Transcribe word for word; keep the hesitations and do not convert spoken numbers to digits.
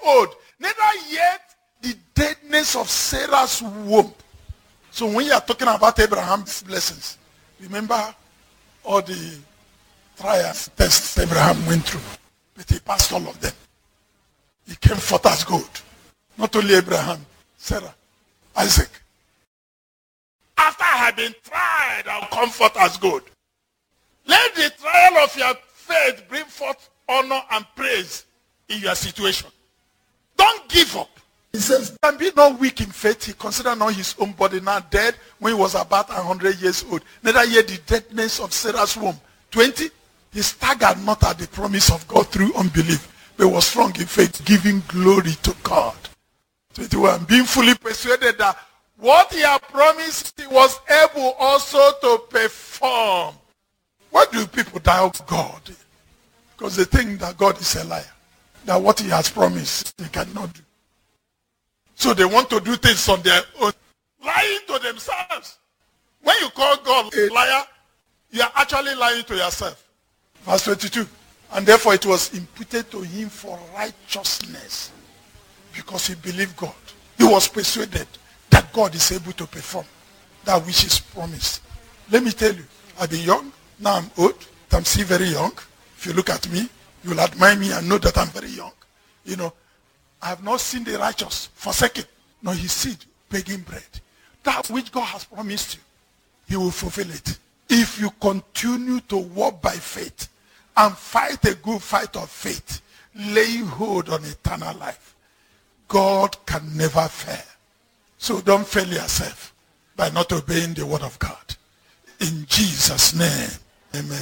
old, neither yet the deadness of Sarah's womb. So when you are talking about Abraham's blessings, remember all the trials, tests Abraham went through. But he passed all of them. He came forth as gold. Not only Abraham, Sarah, Isaac. After I have been tried, I'll come forth as gold. Let the trial of your faith bring forth honor and praise in your situation. Don't give up. He says, and be not weak in faith. He considered not his own body now dead when he was about one hundred years old. Neither yet the deadness of Sarah's womb. twenty. He staggered not at the promise of God through unbelief, but was strong in faith, giving glory to God. twenty-one. Being fully persuaded that what he had promised, he was able also to perform. Why do people doubt God? Because they think that God is a liar. That what he has promised, he cannot do. So they want to do things on their own. Lying to themselves. When you call God a liar, you are actually lying to yourself. Verse twenty-two. And therefore it was imputed to him for righteousness. Because he believed God. He was persuaded that God is able to perform that which is promised. Let me tell you, I've been young. Now I'm old. I'm still very young. If you look at me, you'll admire me and know that I'm very young. You know, I have not seen the righteous forsaken, nor his seed begging bread. That which God has promised you, he will fulfill it. If you continue to walk by faith and fight a good fight of faith, laying hold on eternal life, God can never fail. So don't fail yourself by not obeying the word of God. In Jesus' name, amen.